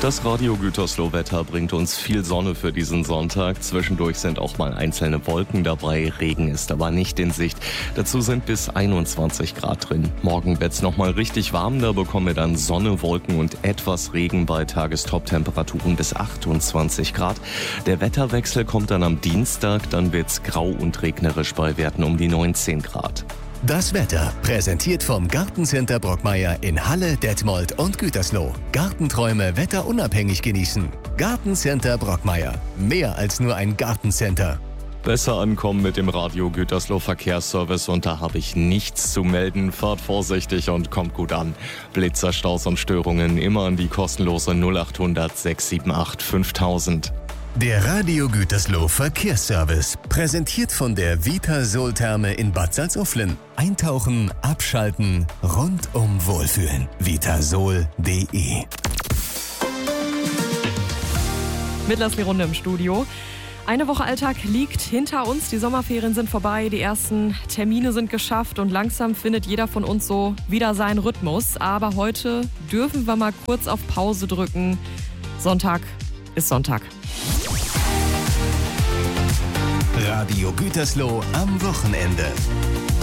Das Radio Gütersloh-Wetter bringt uns viel Sonne für diesen Sonntag. Zwischendurch sind auch mal einzelne Wolken dabei. Regen ist aber nicht in Sicht. Dazu sind bis 21 Grad drin. Morgen wird's nochmal richtig warm. Da bekommen wir dann Sonne, Wolken und etwas Regen bei Tagestop-Temperaturen bis 28 Grad. Der Wetterwechsel kommt dann am Dienstag. Dann wird's grau und regnerisch bei Werten um die 19 Grad. Das Wetter präsentiert vom Gartencenter Brockmeier in Halle, Detmold und Gütersloh. Gartenträume wetterunabhängig genießen. Gartencenter Brockmeier. Mehr als nur ein Gartencenter. Besser ankommen mit dem Radio Gütersloh Verkehrsservice und da habe ich nichts zu melden. Fahrt vorsichtig und kommt gut an. Blitzer, Staus und Störungen immer an die kostenlose 0800 678 5000. Der Radio Gütersloh Verkehrsservice, präsentiert von der Vitasol-Therme in Bad Salzuflen. Eintauchen, abschalten, rundum wohlfühlen. Vitasol.de. Mit Leslie Runde im Studio. Eine Woche Alltag liegt hinter uns, die Sommerferien sind vorbei, die ersten Termine sind geschafft und langsam findet jeder von uns so wieder seinen Rhythmus. Aber heute dürfen wir mal kurz auf Pause drücken. Sonntag ist Sonntag. Radio Gütersloh am Wochenende.